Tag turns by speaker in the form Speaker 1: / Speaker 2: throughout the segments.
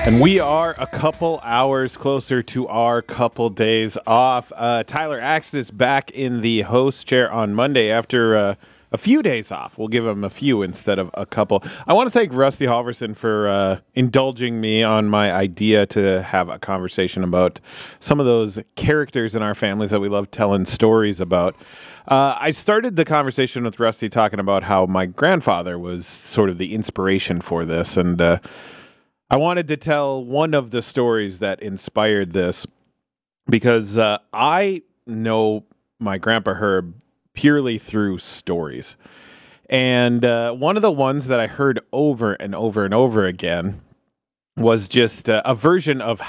Speaker 1: And we are a couple hours closer to our couple days off. Tyler Axe is back in the host chair on Monday after a few days off. We'll give him a few instead of a couple. I want to thank Rusty Halverson for indulging me on my idea to have a conversation about some of those characters in our families that we love telling stories about. I started the conversation with Rusty talking about how my grandfather was sort of the inspiration for this, and I wanted to tell one of the stories that inspired this because I know my grandpa Herb purely through stories. And one of the ones that I heard over and over and over again was just a version of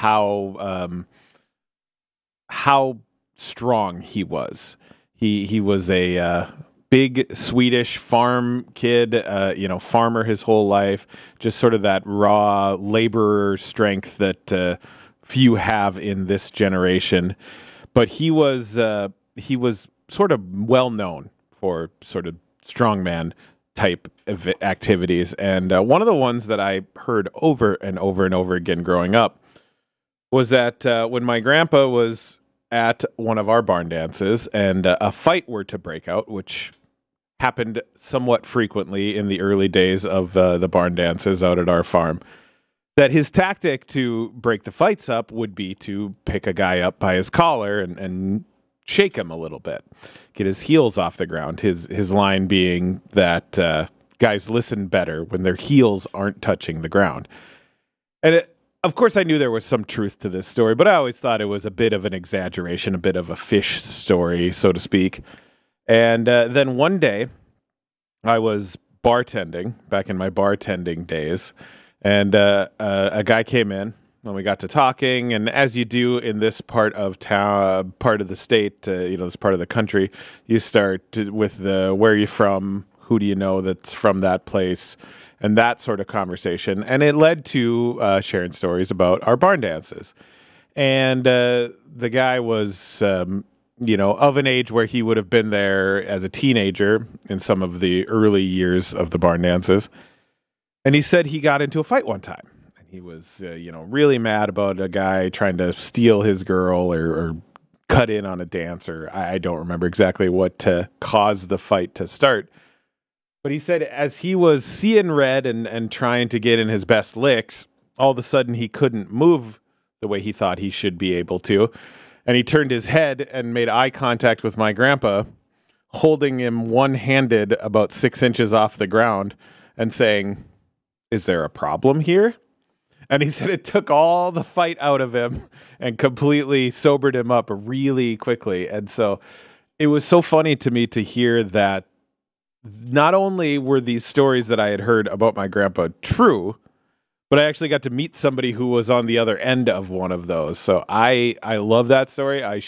Speaker 1: how strong he was. He was a big Swedish farm kid, farmer his whole life, just sort of that raw laborer strength that few have in this generation. But he was sort of well known for sort of strongman type of activities. And one of the ones that I heard over and over and over again growing up was that when my grandpa was at one of our barn dances and a fight were to break out, which happened somewhat frequently in the early days of the barn dances out at our farm, that his tactic to break the fights up would be to pick a guy up by his collar and shake him a little bit, get his heels off the ground. His line being that guys listen better when their heels aren't touching the ground. And of course, I knew there was some truth to this story, but I always thought it was a bit of an exaggeration, a bit of a fish story, so to speak. And then one day, I was bartending, back in my bartending days, and a guy came in, and we got to talking, and as you do in this part of town, part of the state, this part of the country, you start with the where are you from, who do you know that's from that place, and that sort of conversation. And it led to sharing stories about our barn dances. And the guy was of an age where he would have been there as a teenager in some of the early years of the barn dances. And he said he got into a fight one time. And he was, really mad about a guy trying to steal his girl or cut in on a dance, or I don't remember exactly what caused the fight to start. But he said as he was seeing red and trying to get in his best licks, all of a sudden he couldn't move the way he thought he should be able to. And he turned his head and made eye contact with my grandpa, holding him one-handed about 6 inches off the ground and saying, "Is there a problem here?" And he said it took all the fight out of him and completely sobered him up really quickly. And so it was so funny to me to hear that not only were these stories that I had heard about my grandpa true, but I actually got to meet somebody who was on the other end of one of those. So I love that story. I